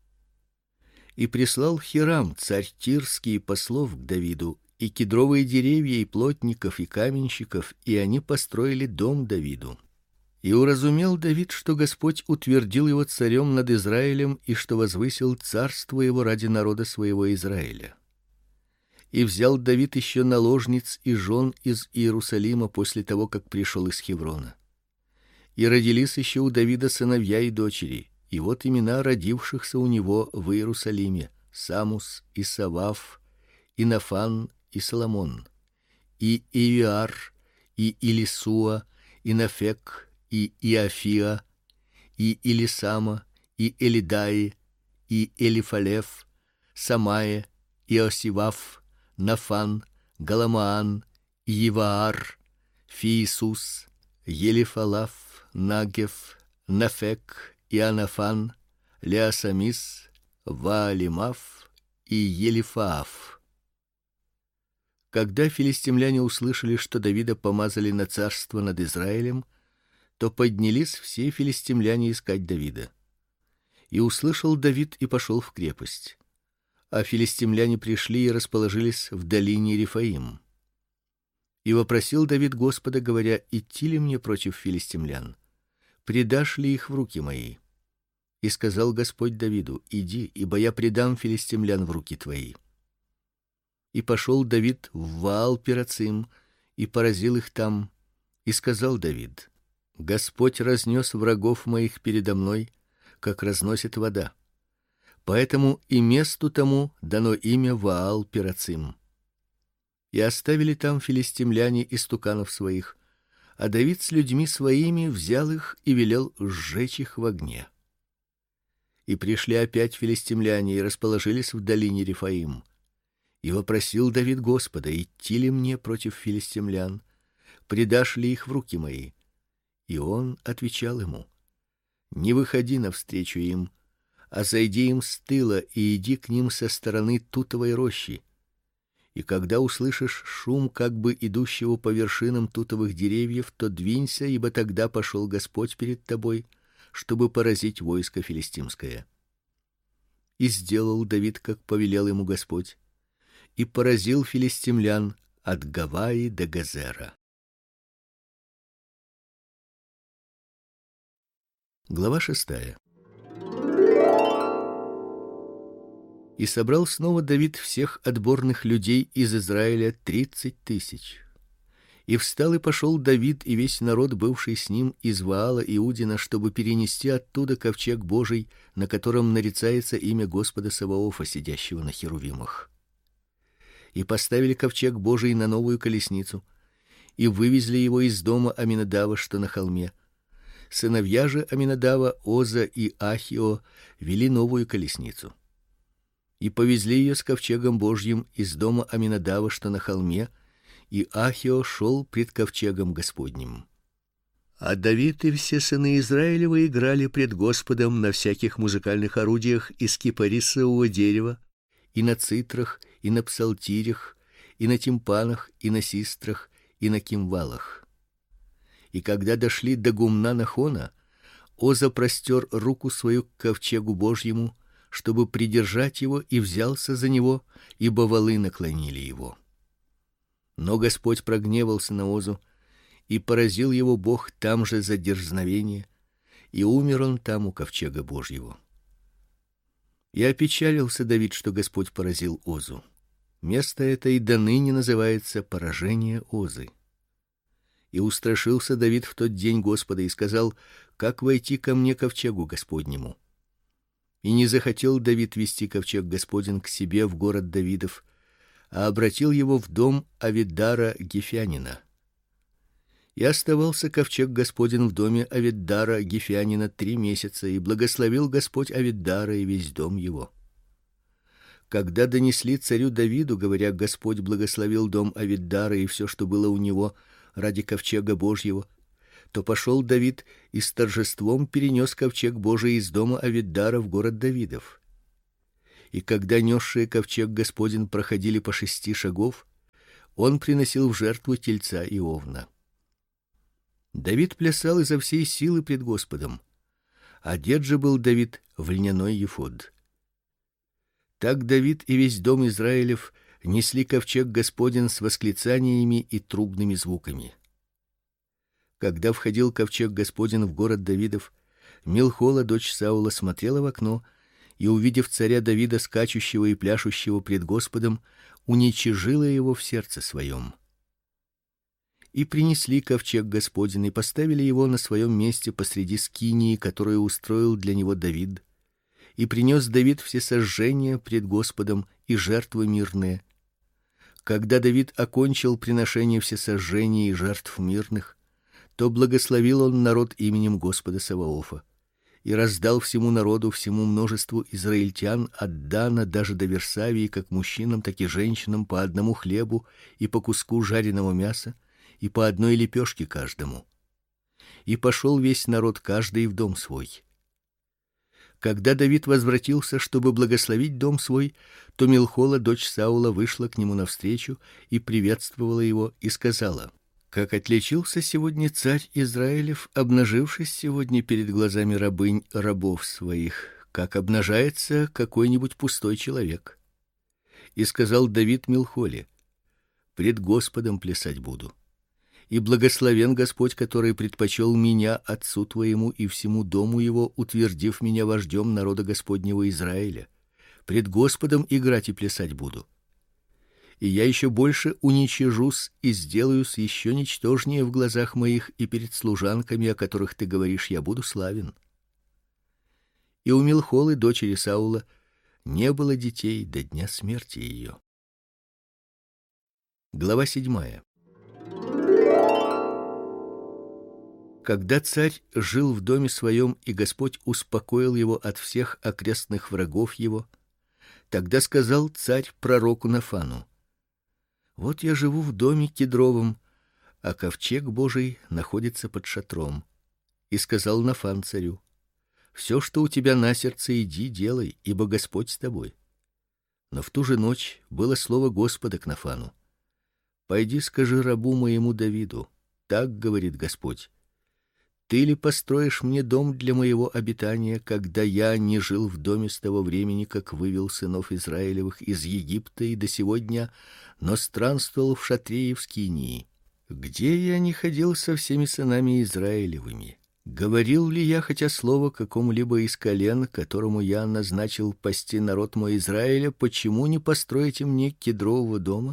И прислал Хирам, царь тирский, послов к Давиду, и кедровые деревья, и плотников, и каменщиков, и они построили дом Давиду. И уразумел Давид, что Господь утвердил его царем над Израилем, и что возвысил царство его ради народа своего Израиля. И взял Давид еще наложниц и жен из Иерусалима после того, как пришел из Хеврона. И родились еще у Давида сыновья и дочери, и вот имена родившихся у него в Иерусалиме: Самус и Савав, и Нафан и Соломон, и Иоар, и Илисуа, и Нафек, и Иофия, и Илисама, и Элидаи, и Элифалев, Самае, Иосивав, Нафан, Галамаан, Еваар, Фиисус, Елифалаф, Нагев, Нафек, Ионафан, Леасамис, Ваалимав и Елифаав. Когда филистимляне услышали, что Давида помазали на царство над Израилем, то поднялись все филистимляне искать Давида. И услышал Давид и пошел в крепость. А филистимляне пришли и расположились в долине Рефаим. И вопросил Давид Господа, говоря: идти ли мне против филистимлян? Предашь ли их в руки мои? И сказал Господь Давиду: иди, ибо я предам филистимлян в руки твои. И пошел Давид в Ваал-Перацим и поразил их там. И сказал Давид: Господь разнес врагов моих передо мной, как разносит вода. Поэтому и месту тому дано имя Ваал-Перацим. И оставили там филистимляне истуканов своих, а Давид с людьми своими взял их и велел сжечь их в огне. И пришли опять филистимляне и расположились в долине Рефаим. И вопросил Давид Господа: идти ли мне против филистимлян? Предашь ли их в руки мои? И он отвечал ему: не выходи навстречу им, а зайди им с тыла и иди к ним со стороны тутовой рощи. И когда услышишь шум как бы идущего по вершинам тутовых деревьев, то двинься, ибо тогда пошел Господь перед тобой, чтобы поразить войско филистимское. И сделал Давид, как повелел ему Господь, и поразил филистимлян от Гаваи до Газера. Глава 6. И собрал снова Давид всех отборных людей из Израиля 30 000. И встал и пошел Давид и весь народ, бывший с ним, из Ваала Иудина, чтобы перенести оттуда ковчег Божий, на котором нарицается имя Господа Саваофа, сидящего на херувимах. И поставили ковчег Божий на новую колесницу, и вывезли его из дома Аминадава, что на холме. Сыновья же Аминадава, Оза и Ахио, вели новую колесницу. И повезли ее с ковчегом Божьим из дома Аминадава, что на холме, и Ахио шел пред ковчегом Господним. А Давид и все сыны Израилевы играли пред Господом на всяких музыкальных орудиях из кипарисового дерева, и на цитрах, и на псалтирях, и на тимпанах, и на систрах, и на кимвалах. И когда дошли до гумна Нахона, Оза простер руку свою к ковчегу Божьему, чтобы придержать его, и взялся за него, ибо валы наклонили его. Но Господь прогневался на Озу, и поразил его Бог там же за дерзновение, и умер он там у ковчега Божьего. И опечалился Давид, что Господь поразил Озу. Место это и доныне называется поражение Озы. И устрашился Давид в тот день Господа и сказал: как войти ко мне ковчегу Господнему? И не захотел Давид вести ковчег Господень к себе в город Давидов, а обратил его в дом Авиддара Гефянина. И оставался ковчег Господень в доме Авиддара Гефянина 3 месяца, и благословил Господь Авиддара и весь дом его. Когда донесли царю Давиду, говоря: Господь благословил дом Авиддара и все, что было у него, ради ковчега Божьего, то пошел Давид и с торжеством перенес ковчег Божий из дома Авиддара в город Давидов. И когда несшие ковчег Господень проходили по 6 шагов, он приносил в жертву тельца и овна. Давид плясал изо всей силы пред Господом. Одет же был Давид в льняной ефод. Так Давид и весь дом Израилев несли ковчег Господень с восклицаниями и трубными звуками. Когда входил ковчег Господень в город Давидов, Милхола, дочь Саула, смотрела в окно и, увидев царя Давида скачущего и пляшущего пред Господом, уничижила его в сердце своем. И принесли ковчег Господень и поставили его на своем месте посреди скинии, которую устроил для него Давид. И принес Давид все сожжения пред Господом и жертвы мирные. Когда Давид окончил приношение всесожжений и жертв мирных, то благословил он народ именем Господа Саваофа и раздал всему народу, всему множеству израильтян от Дана даже до Версавии, как мужчинам, так и женщинам, по одному хлебу и по куску жареного мяса, и по одной лепешке каждому. И пошел весь народ, каждый в дом свой. Когда Давид возвратился, чтобы благословить дом свой, то Милхола, дочь Саула, вышла к нему навстречу и приветствовала его и сказала: как отличился сегодня царь Израилев, обнажившись сегодня перед глазами рабынь рабов своих, как обнажается какой-нибудь пустой человек. И сказал Давид Милхоле: пред Господом плясать буду. И благословен Господь, который предпочел меня отцу твоему и всему дому его, утвердив меня вождем народа Господнего Израиля. Пред Господом играть и плясать буду. И я еще больше уничижусь и сделаюсь еще ничтожнее в глазах моих и перед служанками, о которых ты говоришь, я буду славен. И у Милхолы, дочери Саула, не было детей до дня смерти ее. Глава 7. Когда царь жил в доме своем, и Господь успокоил его от всех окрестных врагов его, тогда сказал царь пророку Нафану: вот я живу в доме кедровом, а ковчег Божий находится под шатром. И сказал Нафан царю: все, что у тебя на сердце, иди делай, ибо Господь с тобой. Но в ту же ночь было слово Господа к Нафану: пойди, скажи рабу моему Давиду: так говорит Господь: ты ли построишь мне дом для моего обитания, когда я не жил в доме с того времени, как вывел сынов Израилевых из Египта и до сего дня, но странствовал в шатре и в скинии? Где я не ходил со всеми сынами Израилевыми? Говорил ли я хотя слово какому-либо из колен, которому я назначил пасти народ мой Израиля: почему не построите мне кедрового дома?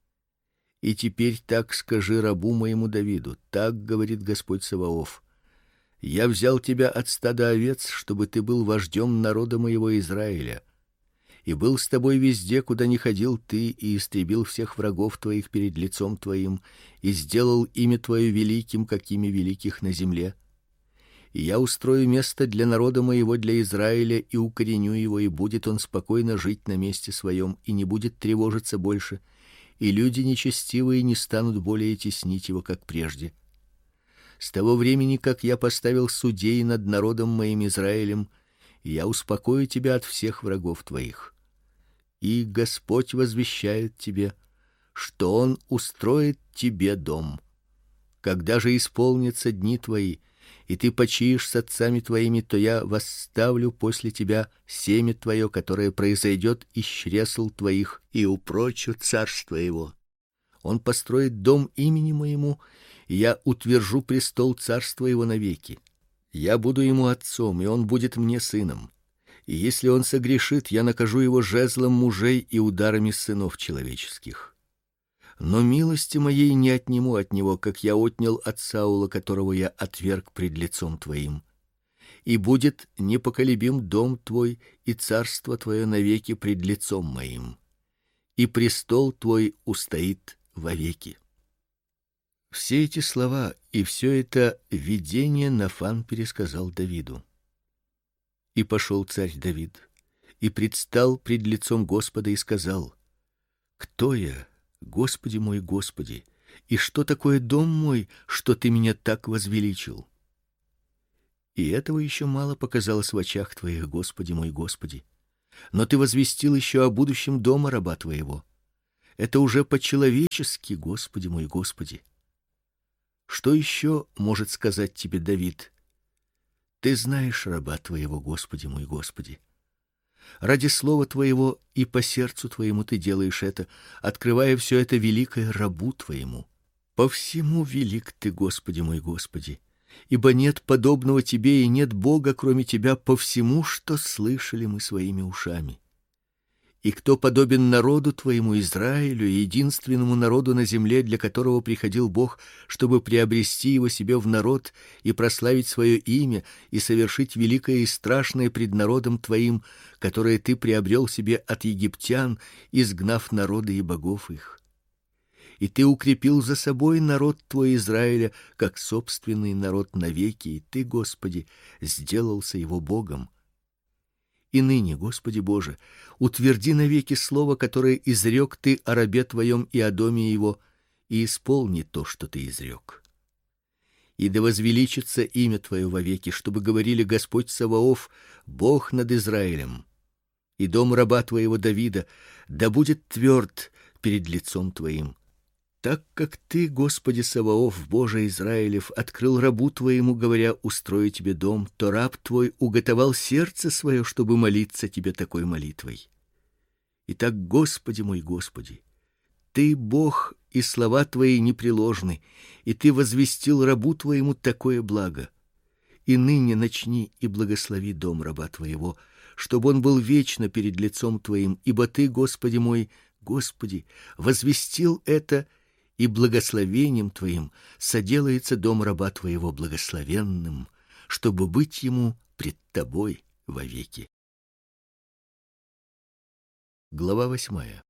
И теперь так скажи рабу моему Давиду: так говорит Господь Саваоф: я взял тебя от стада овец, чтобы ты был вождем народа моего Израиля, и был с тобой везде, куда ни ходил ты, и истребил всех врагов твоих перед лицом твоим, и сделал имя твое великим, как имя великих на земле. И я устрою место для народа моего, для Израиля, и укореню его, и будет он спокойно жить на месте своем, и не будет тревожиться больше, и люди нечестивые не станут более теснить его, как прежде. С того времени, как я поставил судей над народом моим Израилем, я успокою тебя от всех врагов твоих. И Господь возвещает тебе, что Он устроит тебе дом. Когда же исполнятся дни твои, и ты почиешь с отцами твоими, то я восставлю после тебя семя твое, которое произойдет из чресл твоих, и упрочу царство его. Он построит дом имени моему, и я утвержу престол царства его навеки. Я буду ему отцом, и он будет мне сыном. И если он согрешит, я накажу его жезлом мужей и ударами сынов человеческих. Но милости моей не отниму от него, как я отнял от Саула, которого я отверг пред лицом твоим. И будет непоколебим дом твой и царство твое навеки пред лицом моим. И престол твой устоит вовеки. Все эти слова и все это видение Нафан пересказал Давиду. И пошел царь Давид и предстал пред лицом Господа и сказал: кто я, Господи мой, Господи, И что такое дом мой, что ты меня так возвеличил? И этого еще мало показалось в очах твоих, Господи мой Господи. Но ты возвестил еще о будущем дома раба твоего. Это уже по-человечески, Господи мой Господи. Что еще может сказать тебе Давид? Ты знаешь раба твоего, Господи мой Господи. Ради слова твоего и по сердцу твоему ты делаешь это, открывая все это великое рабу твоему. По всему велик ты, Господи мой Господи, ибо нет подобного тебе и нет Бога, кроме тебя, по всему, что слышали мы своими ушами. И кто подобен народу твоему Израилю, единственному народу на земле, для которого приходил Бог, чтобы приобрести его себе в народ и прославить свое имя и совершить великое и страшное пред народом твоим, которое ты приобрел себе от египтян, изгнав народы и богов их. И ты укрепил за собой народ твой Израиля, как собственный народ навеки, и ты, Господи, сделался его Богом. И ныне, Господи Боже, утверди навеки слово, которое изрек ты о рабе твоем и о доме его, и исполни то, что ты изрек. И да возвеличится имя твое вовеки, чтобы говорили: Господь Саваоф, Бог над Израилем. И дом раба твоего Давида да будет тверд перед лицом твоим. Так как ты, Господи Саваоф, Боже Израилев, открыл рабу твоему, говоря: устрою тебе дом, то раб твой уготовал сердце свое, чтобы молиться тебе такой молитвой. Итак, Господи мой Господи, ты Бог, и слова твои непреложны, и ты возвестил рабу твоему такое благо. И ныне начни и благослови дом раба твоего, чтобы он был вечно перед лицом твоим, ибо ты, Господи мой, Господи, возвестил это, и благословением твоим соделается дом раба твоего благословенным, чтобы быть ему пред тобой вовеки. Глава 8.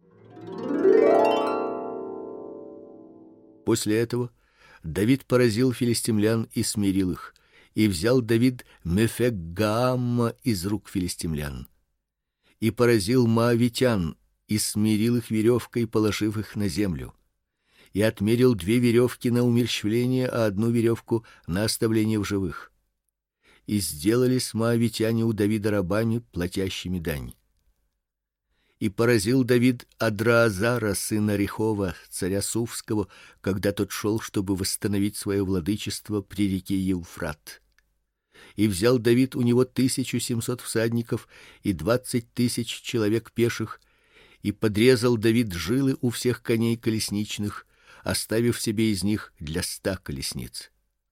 После этого Давид поразил филистимлян и смирил их, и взял Давид Мефек-Гаамма из рук филистимлян, и поразил моавитян, и смирил их веревкой, положив их на землю. И отмерил 2 веревки на умерщвление, а 1 веревку на оставление в живых. И сделались моавитяне у Давида рабами, платящими дань. И поразил Давид Адраазара, сына Рехова, царя Суфского, когда тот шел, чтобы восстановить свое владычество при реке Евфрат. И взял Давид у него 1700 всадников и 20 000 человек пеших, и подрезал Давид жилы у всех коней колесничных, оставив себе из них для 100 колесниц.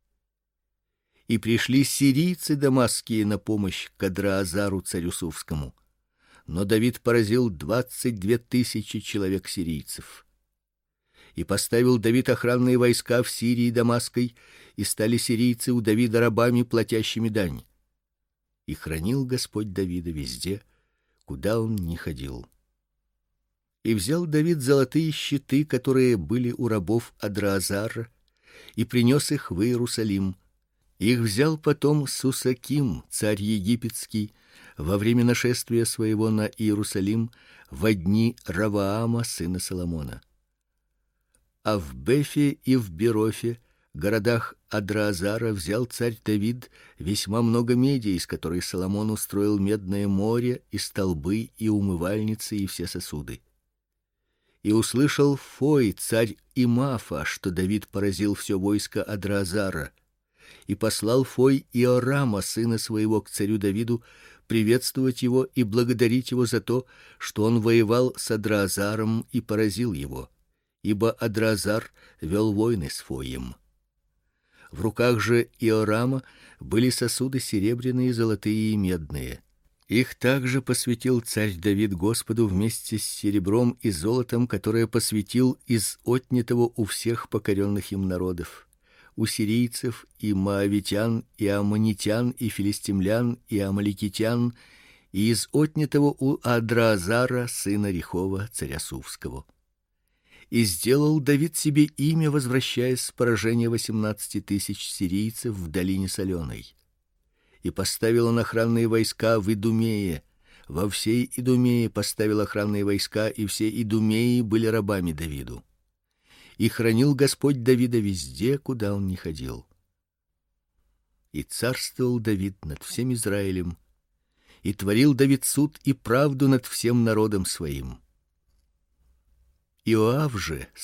И пришли сирийцы дамасские на помощь к Адраазару, царю Суфскому. Но Давид поразил 22 000 человек сирийцев. И поставил Давид охранные войска в Сирии дамасской, и стали сирийцы у Давида рабами, платящими дань. И хранил Господь Давида везде, куда он ни ходил. И взял Давид золотые щиты, которые были у рабов Адраазара, и принес их в Иерусалим. Их взял потом Сусаким, царь египетский, во время нашествия своего на Иерусалим во дни Раваама, сына Соломона. А в Бефе и в Берофе, городах Адраазара, взял царь Давид весьма много меди, из которой Соломон устроил медное море, и столбы, и умывальницы, и все сосуды. И услышал Фой, царь Имафа, что Давид поразил все войско Адраазара, и послал Фой Иорама, сына своего, к царю Давиду, приветствовать его и благодарить его за то, что он воевал с Адраазаром и поразил его, ибо Адраазар вел войны с Фоем. В руках же Иорама были сосуды серебряные, золотые и медные. Их также посвятил царь Давид Господу вместе с серебром и золотом, которое посвятил из отнятого у всех покоренных им народов, у сирийцев и моавитян, и аммонитян, и филистимлян, и амаликитян, и из отнятого у Адраазара, сына Рехова, царя Суфского. И сделал Давид себе имя, возвращаясь с поражения 18 000 сирийцев в долине соленой. И поставил он охранные войска в Идумее. Во всей Идумее поставил охранные войска, и все Идумеи были рабами Давиду. и хранил Господь Давида везде, куда он ни ходил. И царствовал Давид над всем Израилем, и творил Давид суд и правду над всем народом своим. Иоав же,